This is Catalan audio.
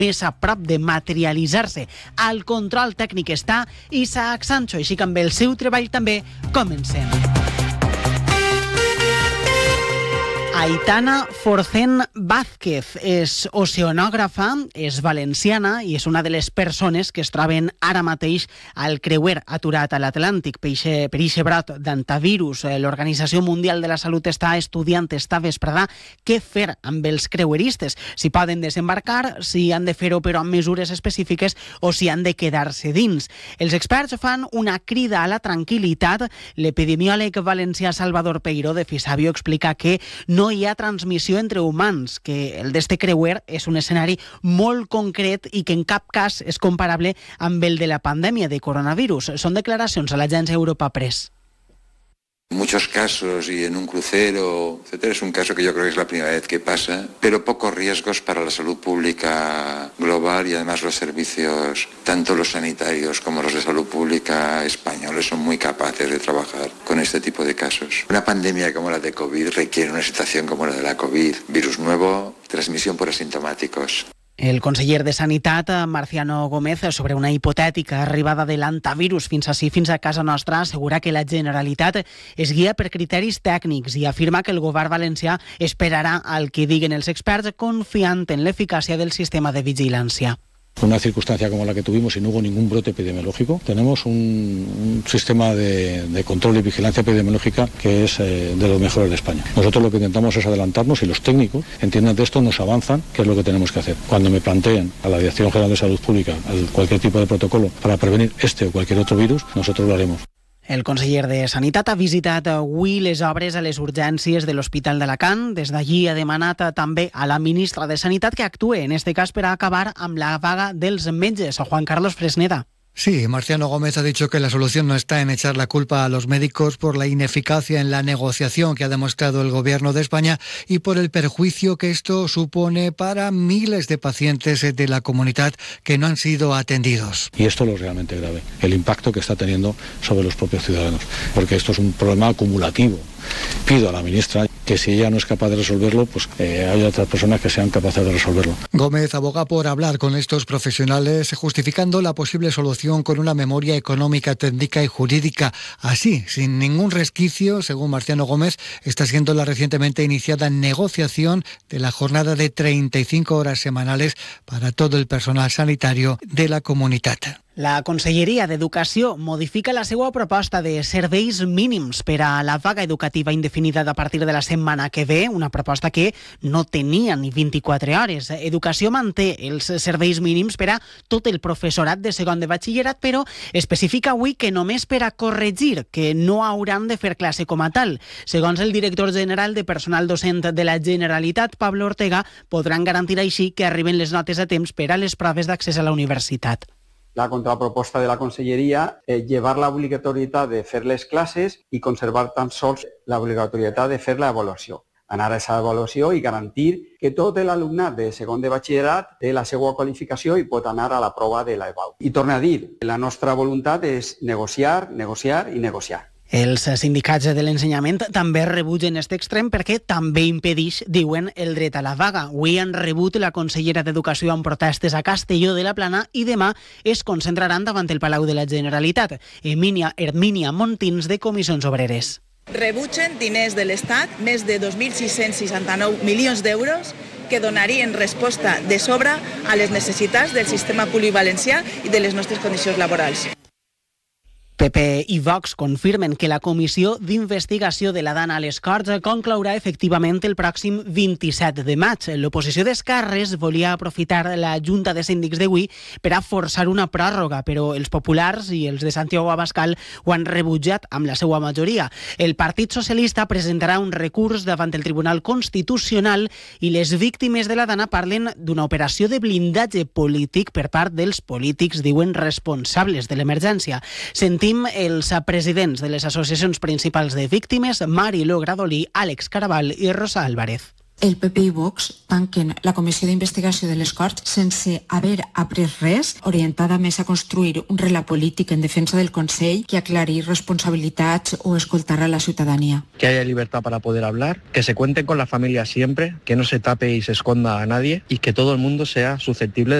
més a prop de materialitzar-se. Al control tècnic està Isaac Sancho, així que amb el seu treball també comencem. Aitana Forcén Vázquez és oceanògrafa, és valenciana i és una de les persones que es troben ara mateix al creuer aturat a l'Atlàntic per eixe brot d'antivirus. L'Organització Mundial de la Salut està estudiant esta vesprada què fer amb els creueristes, si poden desembarcar, si han de fer-ho però amb mesures específiques o si han de quedar-se dins. Els experts fan una crida a la tranquil·litat. L'epidemiòleg valencià Salvador Peiró de Fisabio explica que no hi ha transmissió entre humans, que el d'este creuer és un escenari molt concret i que en cap cas és comparable amb el de la pandèmia de coronavirus. Són declaracions a l'agència Europa Press. En muchos casos y en un crucero, etcétera, es un caso que yo creo que es la primera vez que pasa, pero pocos riesgos para la salud pública global y además los servicios, tanto los sanitarios como los de salud pública españoles, son muy capaces de trabajar con este tipo de casos. Una pandemia como la de COVID requiere una situación como la de la COVID, virus nuevo, transmisión por asintomáticos. El conseller de Sanitat, Marciano Gómez, sobre una hipotètica arribada de l'antivirus fins a casa nostra, assegura que la Generalitat es guia per criteris tècnics i afirma que el govern valencià esperarà al que diguen els experts, confiant en l'eficàcia del sistema de vigilància. Una circunstancia como la que tuvimos y no hubo ningún brote epidemiológico, tenemos un sistema de control y vigilancia epidemiológica que es de los mejores de España. Nosotros lo que intentamos es adelantarnos y los técnicos entiendan de esto, nos avanzan, qué es lo que tenemos que hacer. Cuando me planteen a la Dirección General de Salud Pública cualquier tipo de protocolo para prevenir este o cualquier otro virus, nosotros lo haremos. El conseller de Sanitat ha visitat avui les obres a les urgències de l'Hospital d'Alacant. Des d'allí ha demanat també a la ministra de Sanitat que actue, en este cas per a acabar amb la vaga dels metges. Juan Carlos Fresneda. Sí, Marciano Gómez ha dicho que la solución no está en echar la culpa a los médicos por la ineficacia en la negociación que ha demostrado el Gobierno de España y por el perjuicio que esto supone para miles de pacientes de la comunidad que no han sido atendidos. Y esto es lo realmente grave, el impacto que está teniendo sobre los propios ciudadanos, porque esto es un problema acumulativo. Pido a la ministra que si ella no es capaz de resolverlo, pues hay otras personas que sean capaces de resolverlo. Gómez aboga por hablar con estos profesionales, justificando la posible solución con una memoria económica, técnica y jurídica. Así, sin ningún resquicio, según Marciano Gómez, está siendo la recientemente iniciada negociación de la jornada de 35 horas semanales para todo el personal sanitario de la comunitat. La Conselleria d'Educació modifica la seva proposta de serveis mínims per a la vaga educativa indefinida a partir de la setmana que ve, una proposta que no tenia ni 24 hores. Educació manté els serveis mínims per a tot el professorat de segon de batxillerat, però especifica avui que només per a corregir, que no hauran de fer classe com a tal. Segons el director general de personal docent de la Generalitat, Pablo Ortega, podran garantir així que arriben les notes a temps per a les proves d'accés a la universitat. La contrapropuesta de la Conselleria es llevar la obligatoriedad de fer les classes i conservar tan sols la obligatorietat de fer l'avaluació. Anar a aquesta avaluació i garantir que tot l'alumnat de segon de batxillerat té la seva qualificació i pot anar a la prova de l'EBAU. I torno a dir, la nostra voluntat és negociar, negociar i negociar. Els sindicats de l'ensenyament també rebutgen aquest extrem perquè també impedeix, diuen, el dret a la vaga. Avui han rebut la consellera d'Educació amb protestes a Castelló de la Plana i demà es concentraran davant el Palau de la Generalitat. Hermínia Montins, de Comissions Obreres. Rebutgen diners de l'Estat, més de 2.669 milions d'euros, que donarien resposta de sobre a les necessitats del sistema públic valencià i de les nostres condicions laborals. PP i Vox confirmen que la comissió d'investigació de la Dana a les Corts conclourà efectivament el pròxim 27 de maig. L'oposició d'Esquerres volia aprofitar la Junta de Síndics d'avui per a forçar una pròrroga, però els populars i els de Santiago Abascal ho han rebutjat amb la seva majoria. El Partit Socialista presentarà un recurs davant el Tribunal Constitucional i les víctimes de la Dana parlen d'una operació de blindatge polític per part dels polítics, diuen, responsables de l'emergència. Sentim els presidents de les associacions principals de víctimes, Marilo Gradolí, Àlex Caraval i Rosa Álvarez. El PP i Vox tanquen la comissió d'investigació de les Corts sense haver après res, orientada més a construir un relat polític en defensa del Consell que aclarir responsabilitats o escoltar a la ciudadanía. Que haya libertad para poder hablar, que se cuenten con la familia siempre, que no se tape y se esconda a nadie y que todo el mundo sea susceptible